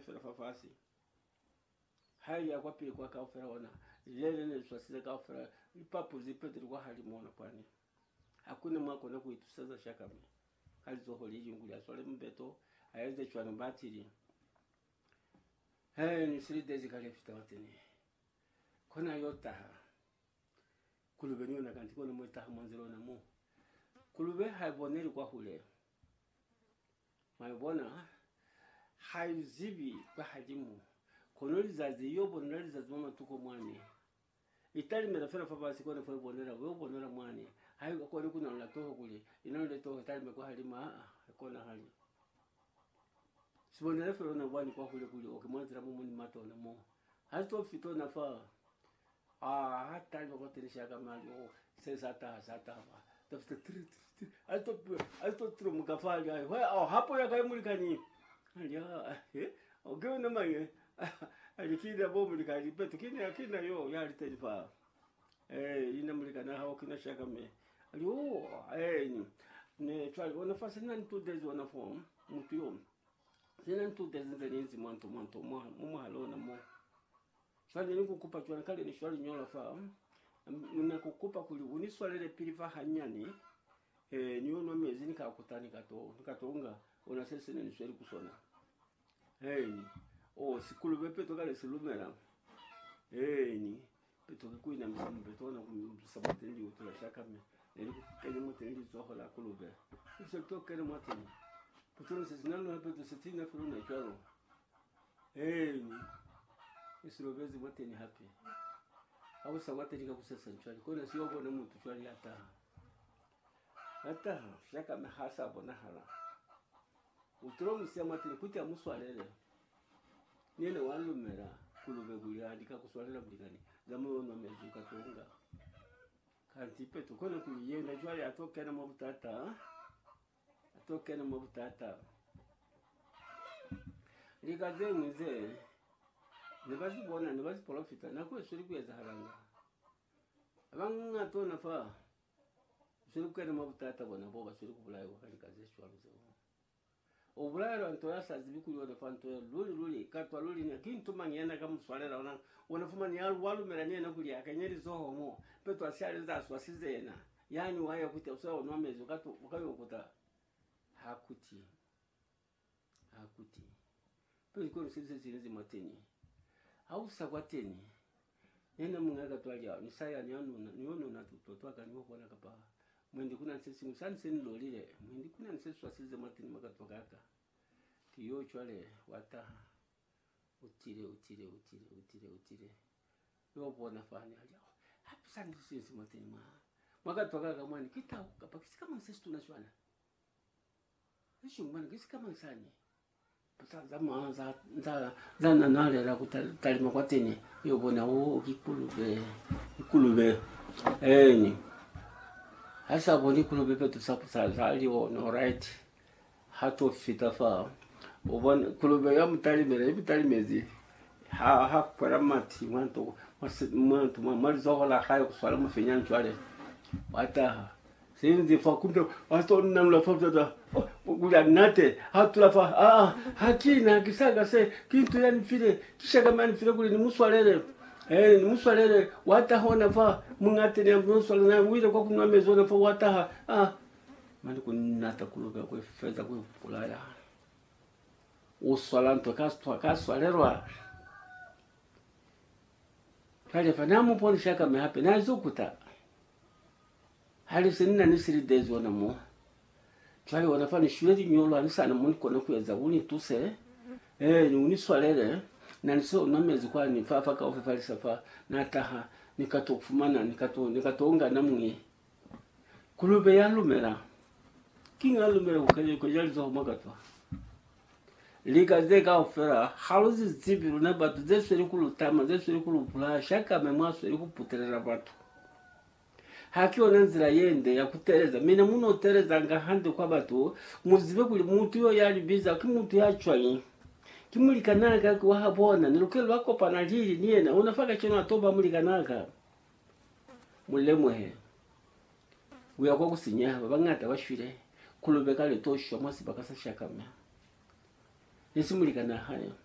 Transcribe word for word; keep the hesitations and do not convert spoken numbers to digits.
fera fafasi haya kwa pili kwa ka fera ona lele ne swasiza ka fera ipapo zipete kwa hali mona kwani hakuna mwako na kuitusaza shaka me hali zo holi yunguli asole mbeto ayeze chwana batiri hey ni three days kale fita wateni kona yota kulube ni na kanti kona mweta mwanzelo na mu kulube haiboneri kwa hule maibona haizibi kwa hajimu konoli zazi yobo nali zazi mama tuko mwani itali mera fera fabasi kona fwe bonera we bonera mwani hayo kwa ni kuna la toho kule inalo toho itali mekwa halima kona hali sibonera fera na bwani kwa kule kule okimwanzira mumu ni mato na mo hato fito na fa ah hata alivyo kwa tenisha kama alio sasa ta sata ba tafute tri tri alto alto tro mukafali hayo oh hapo yakaimulika alia eh ogeo na mange alikida bomu likalipeto kini akina yo yali telifa eh ina mulika na hawo kina shaka me ali oh eh ni ne twali ona fasi nani two days ona form mutu yo zina two days nzenzi mwanto mwanto mwa mu halona mo swali ni kukupa chwana kale ni swali nyola fa nina kukupa kuli uniswalele pilifa hanyani eh niyo no mezi nikakutani kato nikatonga ona sese ni swali kusona hey oh sikulu bepe to kale silumera hey ni beto kuina msamu beto na kumsabate ndi utula shaka me neli kene mote ndi zoho la kulube se to kene mote ni beto se sinalo na beto setina furu na charo hey ni isirobezi mote ni happy au sabate nika kusesa nchwali kona sio bona mtu chwali hata hata shaka me hasa bona hala utro musia matini kuti amuswalele nene walumera kulube guli andika kuswalela mbikani zamu ono mezuka tonga kanti peto kono kuliye na jwali atoke na mabutata atoke na mabutata likaze mwize nebazi bona nebazi profita nako suri kweza haranga abanga to nafa suri kwena mabutata bona boba suri kubulayo kandi kaze shwaruze obularo antoyasa zibikuli wona fanto luli luli katwa luli ne kintu manyana kama swalera ona ona fuma ni alu walu meranye na kuli akanyeri zoho mo peto asiale za swasizena yani waya kuti usawo no mezo katu ukayo kuta hakuti hakuti peto ko size size mateni hausa kwateni nena mungaga twalya ni saya ni anu ni ono na tutoto akani wona kapa mwindi kuna nsesi musani seni lolile mwindi kuna nsesi wasize matini makatoka haka tiyo chwale wata utire utire utire utire utire yobo nafanya alia hapi sani sisi matini ma makatoka haka mwani kita kapa kisi kama nsesi tunashwana nishu mwani kisi kama nsani puta zama za za za nanale la kutalima kwa teni yobo na uo kikulube kikulube eh ni hasa boni kulube petu sapu sazali no right hato fitafa obon kulube ya mutali mere mutali mezi ha ha kwara mati mwanto mwanto malizo hola hayo kuswala mfenya nchwale wata sinzi fa kumbe wato namla fafta gula nate hatula fa ah hakina kisaga se kintu yani file kisha kama ni file kule ni muswalele eh ni muswalele wata hona fa mungate ne muswalele na wile kwa kunwa mezona fa wata ah mali kunata kuluga kwa feza kwa kulala uswalanto kasto kaswalerwa kale fa namu poni shaka me hape na zukuta hali sinina ni three days wana mo twali wanafanya shule di nyolo ani sana muni kona kuweza uni tuse eh ni uniswalele na niso namezi kwa ni fafa ka ofefali safa na taha nikatokufumana nikato nikatonga namwe kulube ya lumera kinga lumera ukaje ko yalizo magatwa liga zeka ofera haluzi zibiru na batu zesuri kulutama zesuri kulupula shaka memwasuri kuputerera batu hakiwa nanzira yende ya kutereza mina muno tereza nga hande kwa batu muzibe kuli muntu yo yali biza kimuntu yachwayi kimulikanaka kwa habona nilukelo wako panalili niena unafaka chino atoba mulikanaka mulemwe uya kwa kusinya babangata bashwire kulubeka le tosho mwasi bakasa shakama nisimulikana hayo